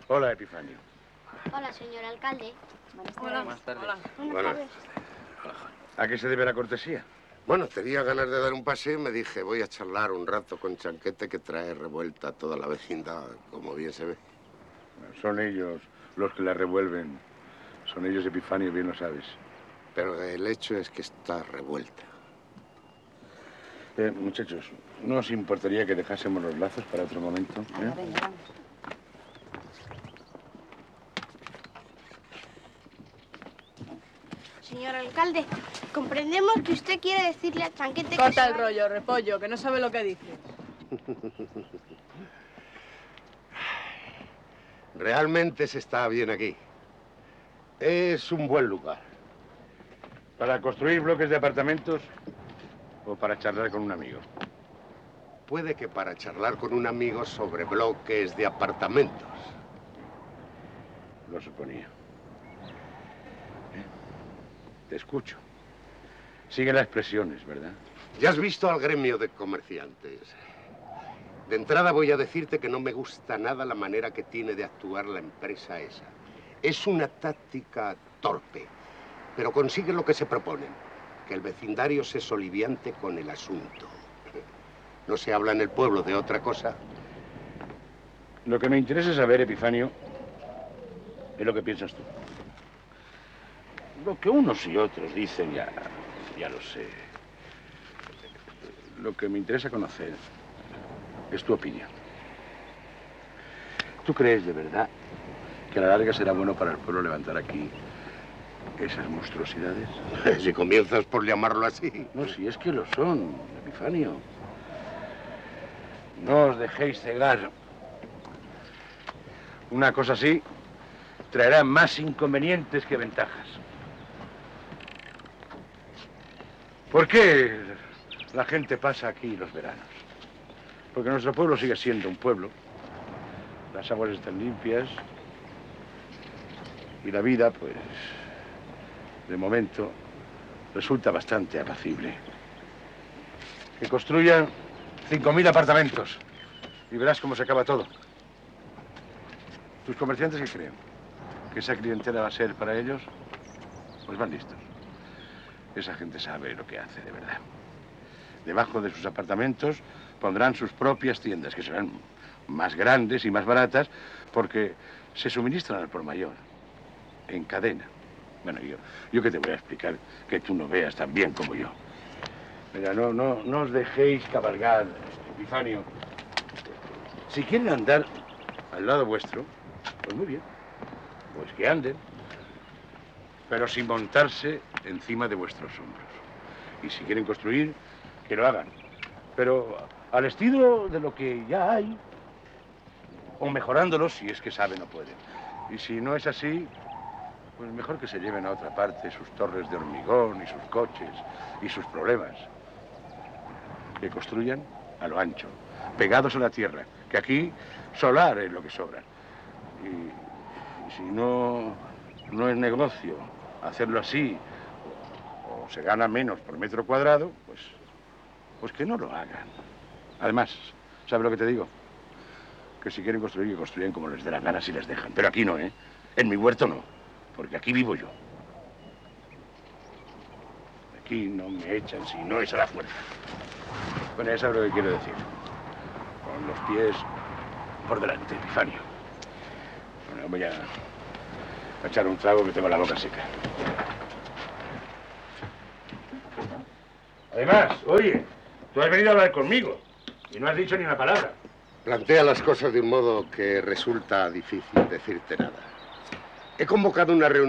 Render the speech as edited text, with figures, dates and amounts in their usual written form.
Hola, Epifanio. Hola, señor alcalde. Buenas tardes. Buenas Buenas. tardes. ¿A qué se debe la cortesía? Bueno, tenía ganas de dar un paseo y me dije, voy a charlar un rato con Chanquete que trae revuelta a toda la vecindad, como bien se ve. Son ellos los que la revuelven. Son ellos, Epifanio, bien lo sabes. Pero el hecho es que está revuelta. Muchachos, ¿no os importaría que dejásemos los lazos para otro momento? Venga, vamos. Señor alcalde, comprendemos que usted quiere decirle a Chanquete que... Corta se el vaya. rollo, repollo, que no sabe lo que dices. Realmente se está bien aquí. Es un buen lugar. ¿Para construir bloques de apartamentos o para charlar con un amigo? Puede que para charlar con un amigo sobre bloques de apartamentos. Lo suponía. Te escucho. Sigue las expresiones, ¿verdad? Ya has visto al gremio de comerciantes. De entrada voy a decirte que no me gusta nada la manera que tiene de actuar la empresa esa. Es una táctica torpe, pero consigue lo que se proponen, que el vecindario se soliviante con el asunto. No se habla en el pueblo de otra cosa. Lo que me interesa saber, Epifanio, es lo que piensas tú. Lo que unos y otros dicen, ya lo sé. Lo que me interesa conocer es tu opinión. ¿Tú crees de verdad que a la larga será bueno para el pueblo levantar aquí esas monstruosidades? Si comienzas por llamarlo así. No, si es que lo son, Epifanio. No os dejéis cegar. Una cosa así traerá más inconvenientes que ventajas. ¿Por qué la gente pasa aquí los veranos? Porque nuestro pueblo sigue siendo un pueblo. Las aguas están limpias. Y la vida, pues, de momento, resulta bastante apacible. Que construyan 5.000 apartamentos y verás cómo se acaba todo. ¿Tus comerciantes qué creen? ¿Que esa clientela va a ser para ellos? Pues van listos. Esa gente sabe lo que hace de verdad. Debajo de sus apartamentos pondrán sus propias tiendas, que serán más grandes y más baratas, porque se suministran al por mayor, en cadena. Bueno, yo qué te voy a explicar que tú no veas tan bien como yo. Mira, no os dejéis cabalgar, Epifanio. Si quieren andar al lado vuestro, pues muy bien, pues que anden, pero sin montarse encima de vuestros hombros. Y si quieren construir, que lo hagan, pero al estilo de lo que ya hay, o mejorándolo si es que saben o pueden. Y si no es así, pues mejor que se lleven a otra parte sus torres de hormigón y sus coches y sus problemas. Que construyan a lo ancho, pegados a la tierra, que aquí solar es lo que sobra. Y si no es negocio hacerlo así, o se gana menos por metro cuadrado, pues que no lo hagan. Además, ¿sabes lo que te digo? Que si quieren construir, que construyan como les dé la gana si les dejan. Pero aquí no, ¿eh? En mi huerto no, porque aquí vivo yo. Aquí no me echan si no es a la fuerza. Bueno, ya sabes lo que quiero decir. Con los pies por delante, Epifanio. Bueno, voy a echar un trago que tengo la boca seca. Además, oye, tú has venido a hablar conmigo y no has dicho ni una palabra. Plantea las cosas de un modo que resulta difícil decirte nada. He convocado una reunión